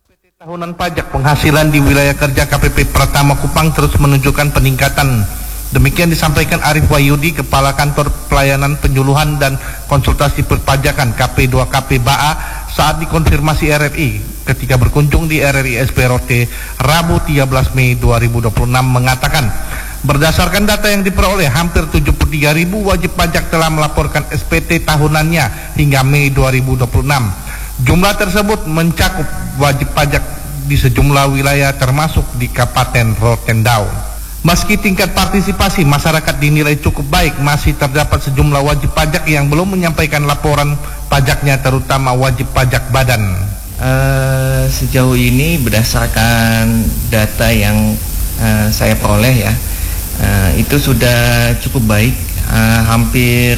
Tahunan pajak penghasilan di wilayah kerja KPP Pratama Kupang terus menunjukkan peningkatan. Demikian disampaikan Arif Wahyudi, Kepala Kantor Pelayanan Penyuluhan dan Konsultasi Perpajakan KP2KP BAA saat dikonfirmasi RRI ketika berkunjung di RRI SPROT Rabu 13 Mei 2026 mengatakan berdasarkan data yang diperoleh hampir 73.000 wajib pajak telah melaporkan SPT tahunannya hingga Mei 2026. Jumlah tersebut mencakup wajib pajak di sejumlah wilayah termasuk di Kabupaten Rotendao. Meski tingkat partisipasi masyarakat dinilai cukup baik, masih terdapat sejumlah wajib pajak yang belum menyampaikan laporan pajaknya, terutama wajib pajak badan. Sejauh ini berdasarkan data yang saya peroleh ya, itu sudah cukup baik, hampir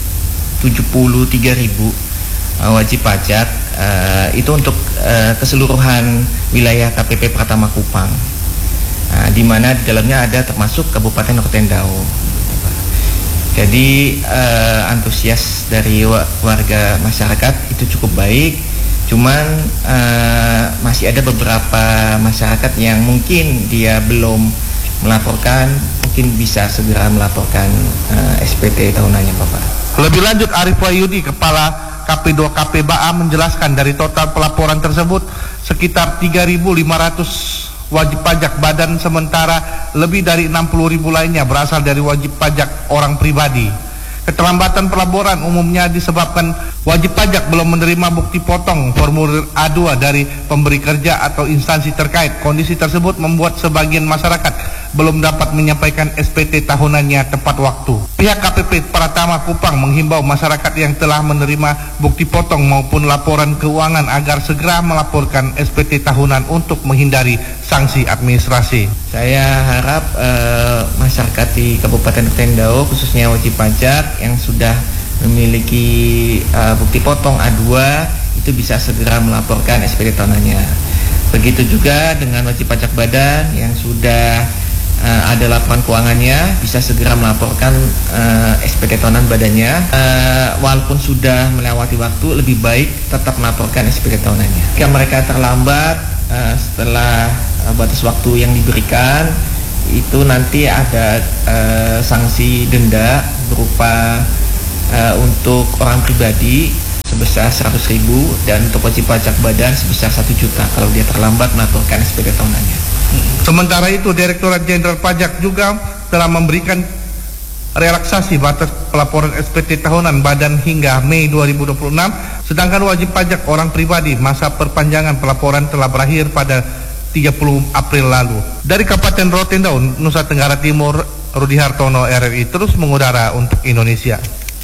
73.000 wajib pajak itu untuk keseluruhan wilayah KPP Pratama Kupang, di mana di dalamnya ada termasuk Kabupaten Rotendao. Jadi antusias dari warga masyarakat itu cukup baik, cuman masih ada beberapa masyarakat yang mungkin dia belum melaporkan, mungkin bisa segera melaporkan SPT tahunannya, Bapak. Lebih lanjut, Arif Wahyudi, Kepala KP2KP BAA menjelaskan dari total pelaporan tersebut sekitar 3.500 wajib pajak badan, sementara lebih dari 60.000 lainnya berasal dari wajib pajak orang pribadi. Keterlambatan pelaporan umumnya disebabkan wajib pajak belum menerima bukti potong formulir A2 dari pemberi kerja atau instansi terkait. Kondisi tersebut membuat sebagian masyarakat belum dapat menyampaikan SPT tahunannya tepat waktu. Pihak KPP Pratama Kupang menghimbau masyarakat yang telah menerima bukti potong maupun laporan keuangan agar segera melaporkan SPT tahunan untuk menghindari sanksi administrasi. Saya harap masyarakat di Kabupaten Rotendao, khususnya wajib pajak yang sudah memiliki bukti potong A2 itu bisa segera melaporkan SPT tahunannya. Begitu juga dengan wajib pajak badan yang sudah ada laporan keuangannya, bisa segera melaporkan SPT tahunan badannya. Walaupun sudah melewati waktu, lebih baik tetap melaporkan SPT tahunannya. Jika mereka terlambat setelah batas waktu yang diberikan, itu nanti ada sanksi denda berupa untuk orang pribadi sebesar 100.000 dan untuk wajib pajak badan sebesar 1 juta kalau dia terlambat melaporkan SPT tahunannya. Sementara itu, Direktorat Jenderal Pajak juga telah memberikan relaksasi batas pelaporan SPT tahunan badan hingga Mei 2026, sedangkan wajib pajak orang pribadi masa perpanjangan pelaporan telah berakhir pada 30 April lalu. Dari Kabupaten Rotendao, Nusa Tenggara Timur, Rudi Hartono, RRI terus mengudara untuk Indonesia.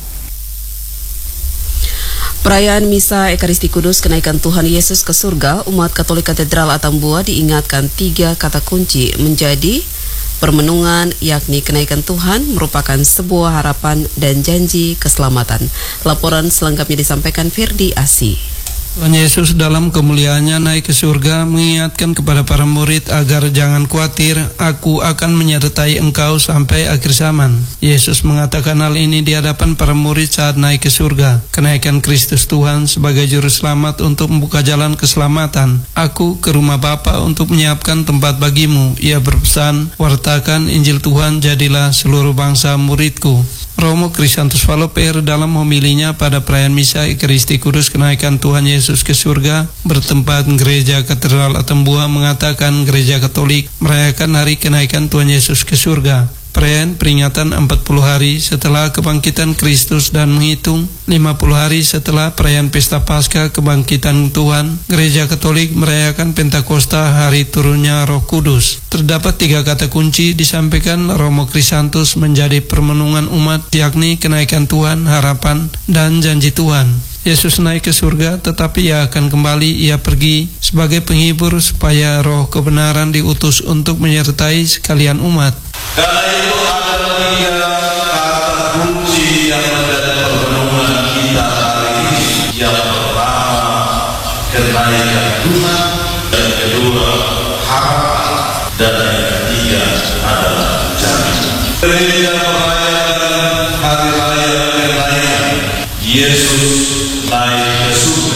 Perayaan Misa Ekaristi Kudus Kenaikan Tuhan Yesus ke Surga, umat Katolik Katedral Atambua diingatkan 3 kata kunci menjadi permenungan, yakni kenaikan Tuhan merupakan sebuah harapan dan janji keselamatan. Laporan selengkapnya disampaikan Firdi Asi. Tuhan Yesus dalam kemuliaannya naik ke surga mengingatkan kepada para murid agar jangan khawatir, aku akan menyertai engkau sampai akhir zaman. Yesus mengatakan hal ini di hadapan para murid saat naik ke surga. Kenaikan Kristus Tuhan sebagai juru selamat untuk membuka jalan keselamatan. Aku ke rumah Bapa untuk menyiapkan tempat bagimu. Ia berpesan, wartakan Injil Tuhan, jadilah seluruh bangsa muridku. Romo Krisantus Valoper dalam homilinya pada perayaan Misa Ekaristi Kudus Kenaikan Tuhan Yesus ke Surga bertempat Gereja Katedral Atambua mengatakan Gereja Katolik merayakan hari kenaikan Tuhan Yesus ke surga. Perayaan peringatan 40 hari setelah kebangkitan Kristus dan menghitung 50 hari setelah perayaan Pesta Paskah kebangkitan Tuhan, Gereja Katolik merayakan Pentakosta, hari turunnya Roh Kudus. Terdapat 3 kata kunci disampaikan Romo Krisantus menjadi permenungan umat, yakni kenaikan Tuhan, harapan, dan janji Tuhan. Yesus naik ke surga, tetapi ia akan kembali. Ia pergi sebagai penghibur supaya roh kebenaran diutus untuk menyertai sekalian umat. Karena itu ada 3 kata kunci yang menjadi permenungan kita hari ini. Yang pertama, kenaikan Tuhan. Yang kedua, harapan. Dan yang ketiga adalah janji.